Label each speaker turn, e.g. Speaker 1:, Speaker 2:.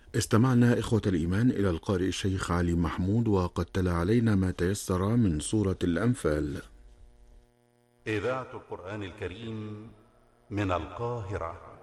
Speaker 1: استمعنا إخوة الإيمان إلى القارئ الشيخ علي محمود، وقد تلا علينا ما تيسر من سورة الأنفال.
Speaker 2: إذاعة القرآن الكريم من القاهرة.